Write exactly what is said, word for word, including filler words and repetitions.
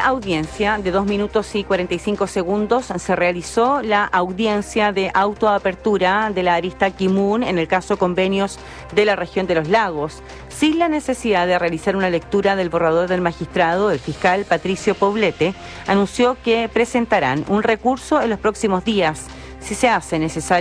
audiencia de dos minutos y cuarenta y cinco segundos se realizó la audiencia de autoapertura de la arista Kimun en el caso convenios de la región de los lagos. Sin la necesidad de realizar una lectura del borrador del magistrado, el fiscal Patricio Poblete anunció que presentarán un recurso en los próximos días. Si se hace necesario